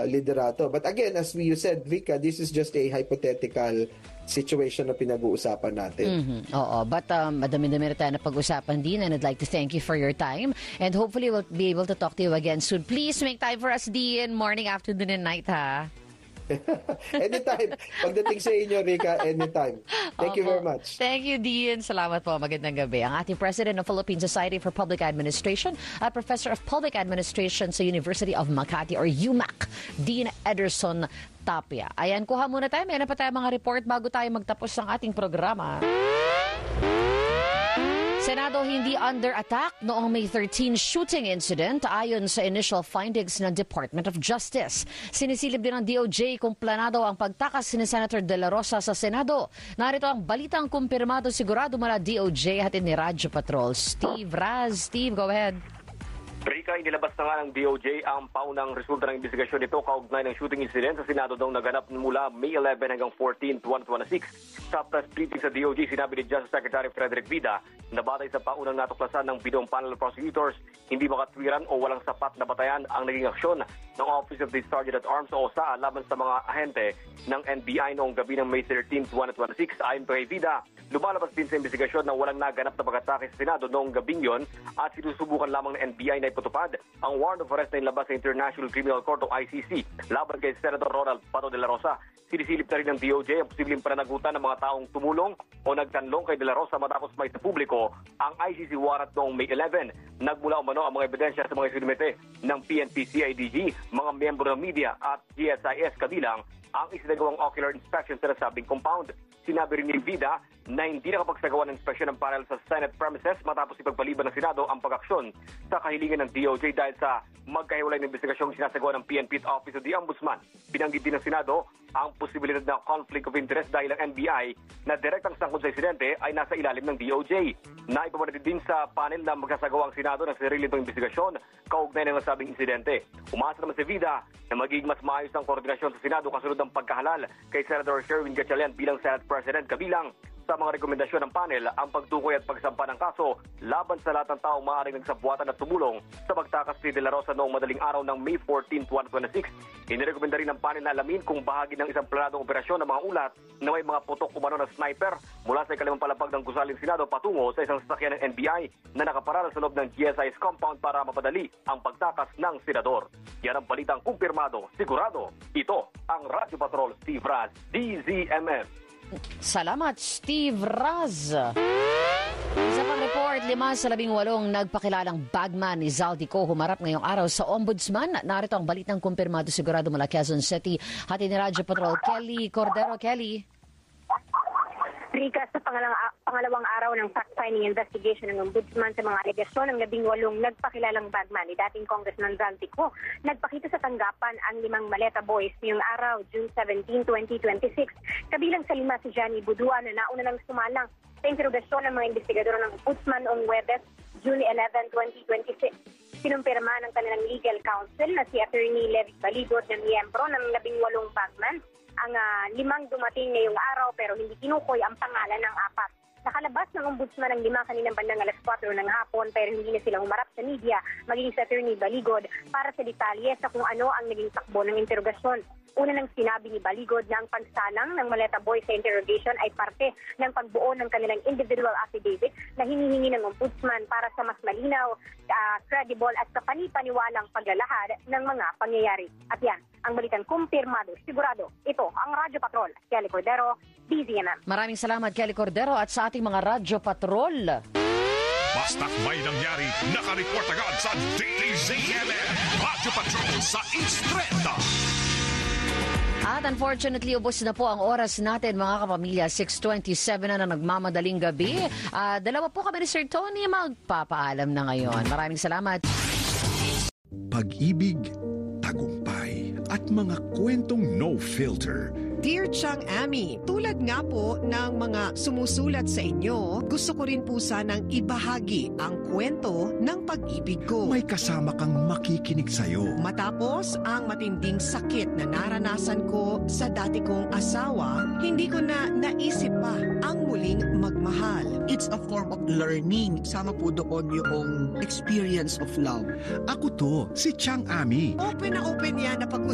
liderato. But again, as you said, Vika, this is just a hypothetical situation na pinag-uusapan natin. Oo, but madami-dami na tayo na pag-usapan din, and I'd like to thank you for your time, and hopefully we'll be able to talk to you again soon. Please make time for us, Dean, morning, afternoon, and night, ha? Anytime. Pagdating sa inyo, Rika, anytime. Thank you very much. Thank you, Dean. Salamat po. Magandang gabi. Ang ating President ng Philippine Society for Public Administration at Professor of Public Administration sa University of Makati or UMac, Dean Ederson Tapia. Ayan, kuha muna tayo. Meron pa tayo mga report bago tayo magtapos ng ating programa. Senado hindi under attack noong May 13 shooting incident ayon sa initial findings ng Department of Justice. Sinisilip din ng DOJ kung planado ang pagtakas ni Senator De La Rosa sa Senado. Narito ang balitang kumpirmado sigurado mula DOJ at ni Radyo Patrol. Steve Raz. Steve, go ahead. Rika, inilabas na nga ng DOJ ang paunang resulta ng investigasyon nito kaugnay ng shooting incident sa Senado daw naganap mula May 11 hanggang 14, 2026. Sa press briefing sa DOJ, sinabi ni Justice Secretary Frederick Vida na batay sa paunang natuklasan ng binuong panel of prosecutors, hindi makatwiran o walang sapat na batayan ang naging aksyon ng Office of the Sergeant at Arms o OSA laban sa mga ahente ng NBI noong gabi ng May 13, 2026. Ayon kay Vida, lumalabas din sa investigasyon na walang naganap na pag-atake sa Senado noong gabing yon at sinusubukan lamang ng NBI na ipatupad ang warrant of arrest na inilabas sa International Criminal Court o ICC laban kay Senator Ronald Pato de la Rosa. Sinisilip na rin ng DOJ ang posibleng pananagutan ng mga taong tumulong o nagtanlong kay de la Rosa matapos may sa publiko ang ICC warrant noong May 11. Nagmula umano ang mga ebidensya sa mga isinumite ng PNP, CIDG, mga miyembro ng media at GSIS kabilang ang isinagawang ocular inspection sa nasabing compound. Sinabi rin ni Vida na hindi nakapagsagawa ng inspeksyon ng panel sa Senate premises matapos ipagpaliban ng Senado ang pag-aksyon sa kahilingan ng DOJ dahil sa magkahiwalay ng investigasyong sinasagawa ng PNP at Office of the Ombudsman. Binanggit din ng Senado ang posibilidad ng conflict of interest dahil ang NBI na direktang sangkot sa insidente ay nasa ilalim ng DOJ. Naipapanatid din sa panel na magsasagawa ang Senado ng sarili nitong investigasyon kaugnay ng nasabing insidente. Umasa naman si Vida na magiging mas maayos ang koordinasyon sa Senado kasunod ng pagkahalal kay Senator Sherwin Gatchalian bilang Senate President kabilang sa mga rekomendasyon ng panel ang pagtukoy at pagsampa ng kaso laban sa lahat ng taong maaaring nagsabuatan at tumulong sa pagtakas ni De La Rosa noong madaling araw ng May 14, 2026. Inirekomenda rin ng panel na alamin kung bahagi ng isang planadong operasyon ng mga ulat na may mga putok umano na sniper mula sa ikalimang palapag ng gusaling Senado patungo sa isang sasakyan ng NBI na nakaparada sa loob ng GSIS compound para mapadali ang pagtakas ng senador. Yan ang balitang kumpirmado, sigurado. Ito ang Radyo Patrol, Steve Raz, DZMM. Salamat, Steve Raz. Isa pang report, 5 sa 18 nagpakilalang bagman ni Zaldico humarap ngayong araw sa Ombudsman. Narito ang balitang kumpirmado sigurado mula Quezon City. Hati ni Radyo Patrol, Kelly Cordero. Kelly. Rika, sa pangalawang araw ng fact-finding investigation ng Ombudsman sa mga alegasyon ng 18 nagpakilalang bagman ni dating Congressman Zaldico, nagpakita sa tanggapan ang 5 maleta boys ngayong araw, June 17, 2026. Kabilang sa 5 si Johnny Budua na nauna nang sumalang sa interogasyon ng mga investigador ng Ombudsman noong Webes, June 11, 2026. Kinumpirma ng kanilang legal counsel na si Attorney Levi Baligod na miyembro ng 18 bagman ang 5 dumating ngayong araw pero hindi tinukoy ang pangalan ng 4. Nakalabas ng Ombudsman ang 5 kaninang bandang alas 4 ng hapon pero hindi na sila humarap sa media maging sa Attorney Baligod para sa detalye sa kung ano ang naging takbo ng interogasyon. Una nang sinabi ni Baligod na ang pagsalang ng Maleta Boy sa interrogation ay parte ng pagbuo ng kanilang individual affidavit na hinihingi ng Ombudsman para sa mas malinaw, credible at kapanipaniwalang paglalahad ng mga pangyayari. At yan, ang balitang kumpirmado, sigurado. Ito ang Radyo Patrol. Kelly Cordero, DZMM. Maraming salamat, Kelly Cordero, at sa ating mga Radyo Patrol. Basta't may nangyari, nakareport agad sa DZMM. Radyo Patrol sa Istreta. At unfortunately, ubos na po ang oras natin mga kapamilya. 6:27 na nagmamadaling gabi. Dalawa po kami ni Sir Tony magpapaalam na ngayon. Maraming salamat. Pag-ibig, tagumpay, at mga kwentong no filter. Dear Chang Ami, tulad nga po ng mga sumusulat sa inyo, gusto ko rin po sanang ibahagi ang kwento ng pag-ibig ko. May kasama kang makikinig sa'yo. Matapos ang matinding sakit na naranasan ko sa dati kong asawa, hindi ko na naisip pa ang muling magmahal. It's a form of learning. Sama po doon yung experience of love. Ako to, si Chang Ami. Open na open yan na pag